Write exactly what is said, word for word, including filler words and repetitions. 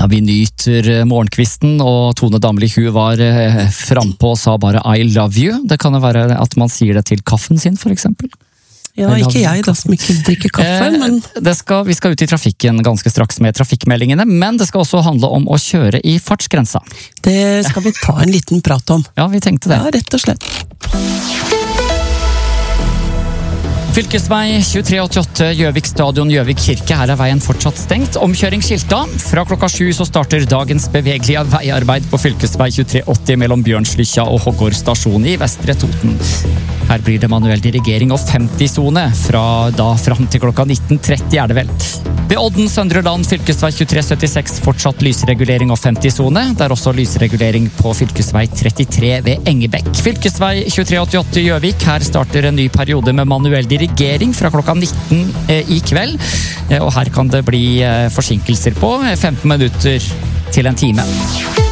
vi nyter morgenkvisten, og Tone Damli hun var frempå og sa bare I love you. Det kan jo være at man sier det til kaffen sin, for eksempel. Ja, ikke jeg da, som ikke drikker kaffe, men... Det skal, vi skal ut i trafikken ganske straks med trafikkmeldingene, men det skal også handle om å kjøre i fartsgrensa. Det skal vi ta en liten prat om. Ja, vi tenkte det. Ja, rett og slett. Fylkesvei tjuetre åttiåtte Gjøvik stadion Gjøvik kirke. Her er veien fortsatt stengt. Omkjøringsskilta. Fra klokka sju så starter dagens bevegelige veiarbeid på fylkesvei tjuetre åtti mellom Bjørnslykja og Hoggård stasjon i Vestre Toten. Her blir det manuell dirigering og femti-sone fra da fram til klokka nitten tretti er det vel. Ved Odden Søndre Land fylkesvei tjuetre syttiseks fortsatt lysregulering og femti-sone. Det er også lysregulering på fylkesvei trettitre ved Engebekk. Fylkesvei tjuetre åttiåtte Gjøvik. Her starter en ny periode med manuell dirigering fra klokka nitten i kveld, og her kan det bli forsinkelser på femten minutter til en time.